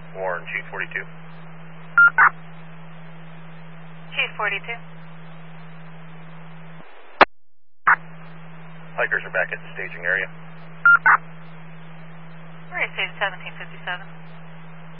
Warren, Chief 42. Chief 42. Hikers are back at the staging area. We're at stage 1757.